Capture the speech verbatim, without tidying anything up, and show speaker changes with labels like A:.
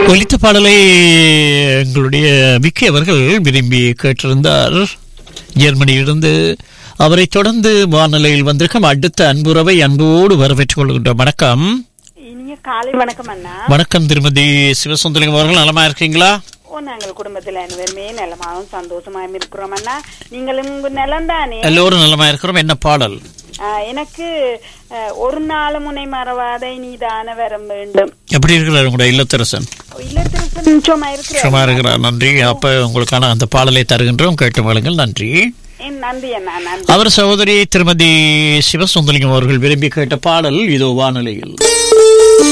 A: ஒலித்த பாடலை எங்களுடைய விக்கி அவர்கள் விரும்பி கேட்டிருந்தார் ஜெர்மனியிலிருந்து. அவரை தொடர்ந்து வானிலையில் வந்திருக்கும் அடுத்த அன்புறவை அன்போடு வரவேற்றுக் கொள்கின்றோம். வணக்கம்.
B: இனிய காலை வணக்கம் அண்ணா.
A: வணக்கம் திருமதி சிவசுந்தரம் அவர்கள், நலமா இருக்கீங்களா?
B: ஓ, நாங்கள் குடும்பத்தில் அனைவருமே நலமாகவும் சந்தோஷமாகவும் இருக்கிறோம் அண்ணா. நீங்களும் நலம் தானே?
A: எல்லோரும் நலமா இருக்கிறோம். என்ன பாடல்?
B: எனக்கு ஒரு நாள் முனை மறவாதை நீதான வரம் வேண்டும்.
A: எப்படி இருக்கிறார் உங்களுடைய இல்லத்தரசன்?
B: இல்லத்தரசன் சும்மா இருக்கிறார்.
A: சும்மா இருக்கிறார். நன்றி. அப்ப உங்களுக்கான அந்த பாடலை தருகின்றோம், கேட்டு வாழுங்கள். நன்றி.
B: நன்றி அண்ணா. நன்றி.
A: அவர் சகோதரி திருமதி சிவசுந்தலிங்கம் அவர்கள் விரும்பி கேட்ட பாடல் இதோ வானிலையில்.